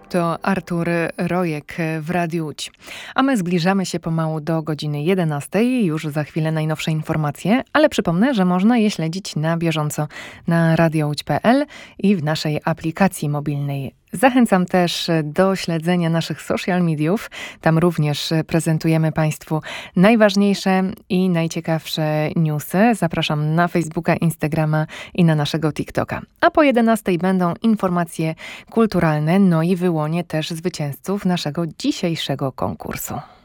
To Artur Rojek w Radiu Łódź. A my zbliżamy się pomału do godziny 11. Już za chwilę najnowsze informacje, ale przypomnę, że można je śledzić na bieżąco na radiołódź.pl i w naszej aplikacji mobilnej. Zachęcam też do śledzenia naszych social mediów. Tam również prezentujemy Państwu najważniejsze i najciekawsze newsy. Zapraszam na Facebooka, Instagrama i na naszego TikToka. A po 11 będą informacje kulturalne, no i wyłonię też zwycięzców naszego dzisiejszego konkursu.